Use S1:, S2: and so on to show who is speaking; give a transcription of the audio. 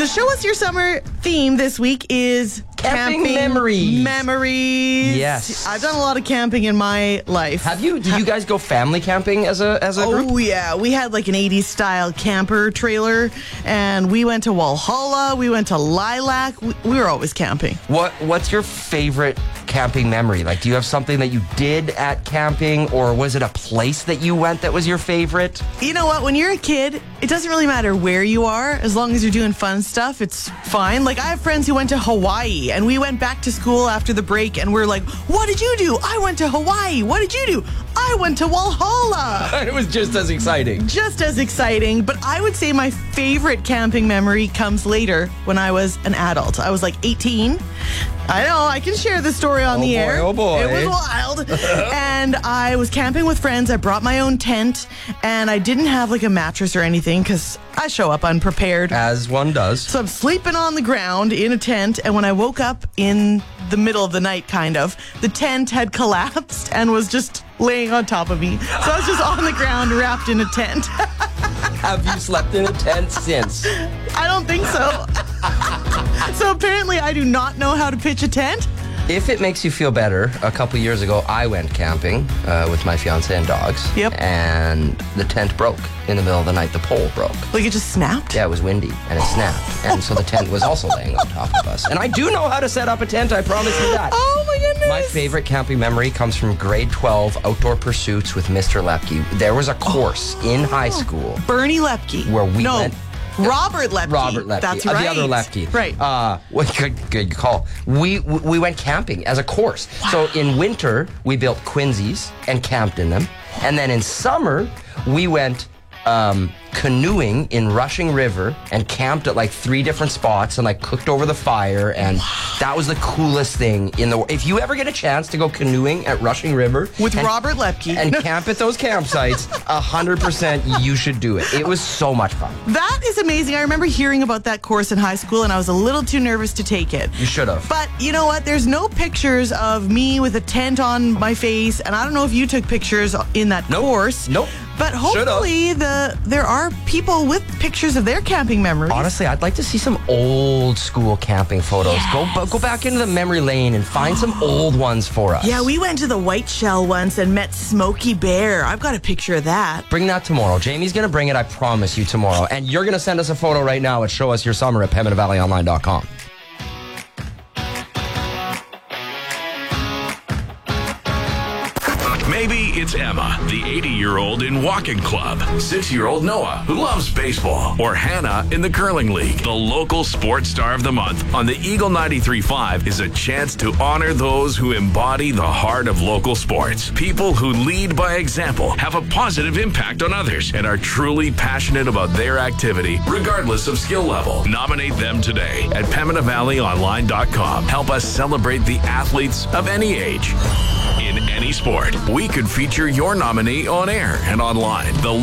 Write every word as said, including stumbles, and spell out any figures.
S1: the Show Us Your Summer theme this week is
S2: Camping
S1: camping
S2: memories.
S1: Memories.
S2: Yes.
S1: I've done a lot of camping in my life.
S2: Have you? Did you guys go family camping as a as a group?
S1: Oh, yeah. We had like an eighties style camper trailer, and we went to Walhalla. We went to Lilac. We, we were always camping.
S2: What What's your favorite camping memory? Like, do you have something that you did at camping, or was it a place that you went that was your favorite?
S1: You know what? When you're a kid, it doesn't really matter where you are. As long as you're doing fun stuff, it's fine. Like, I have friends who went to Hawaii, and we went back to school after the break, and we're like, what did you do? I went to Hawaii. What did you do? I went to Walhalla.
S2: It was just as exciting.
S1: Just as exciting. But I would say my favorite camping memory comes later, when I was an adult. I was like eighteen. I know, I can share the story on
S2: Oh
S1: the
S2: boy,
S1: air.
S2: oh boy.
S1: It was wild. And I was camping with friends. I brought my own tent, and I didn't have like a mattress or anything because I show up unprepared.
S2: As one does.
S1: So I'm sleeping on the ground in a tent, and when I woke up in the middle of the night, kind of, the tent had collapsed and was just laying on top of me. So I was just on the ground wrapped in a tent.
S2: Have you slept in a tent since?
S1: I don't think so. So apparently I do not know how to pitch a tent.
S2: If it makes you feel better, a couple years ago, I went camping uh, with my fiance and dogs.
S1: Yep.
S2: And the tent broke in the middle of the night. The pole broke.
S1: Like it just snapped?
S2: Yeah, it was windy, and it snapped. And so the tent was also laying on top of us. And I do know how to set up a tent, I promise you that.
S1: Oh my goodness.
S2: My favorite camping memory comes from grade twelve outdoor pursuits with Mister Lepke. There was a course in high school
S1: Bernie Lepke.
S2: where we
S1: no.
S2: went...
S1: Robert Lepke.
S2: Robert Lepke.
S1: That's
S2: Uh,
S1: right.
S2: the other Lepke.
S1: Right.
S2: Uh, well, good, good call. We we went camping as a course. So in winter, we built quinzees and camped in them. And then in summer, we went um, canoeing in Rushing River and camped at like three different spots and like cooked over the fire. And that was the coolest thing in the world. If you ever get a chance to go canoeing at Rushing River
S1: With
S2: and,
S1: Robert Lepke.
S2: and camp at those campsites, one hundred percent you should do it. It was so much fun.
S1: That is amazing. I remember hearing about that course in high school, and I was a little too nervous to take it.
S2: You should have.
S1: But you know what? There's no pictures of me with a tent on my face, and I don't know if you took pictures in that
S2: Nope.
S1: course.
S2: Nope.
S1: But hopefully the there are people with pictures of their camping memories.
S2: Honestly, I'd like to see some old school camping photos. Go bu- go back into the memory lane and find some old ones for us.
S1: Yeah, we went to the White Shell once and met Smokey Bear. I've got a picture of that.
S2: Bring that tomorrow. Jamie's going to bring it, I promise you, tomorrow. And you're going to send us a photo right now at show us your summer at pembina valley online dot com.
S3: Maybe it's Emma, the eighty-year-old in walking club, six-year-old Noah, who loves baseball, or Hannah in the curling league. The local sports star of the month on the Eagle ninety-three point five is a chance to honor those who embody the heart of local sports. People who lead by example, have a positive impact on others, and are truly passionate about their activity, regardless of skill level. Nominate them today at pembina valley online dot com. Help us celebrate the athletes of any age. In any sport, we could feature your nominee on air and online. The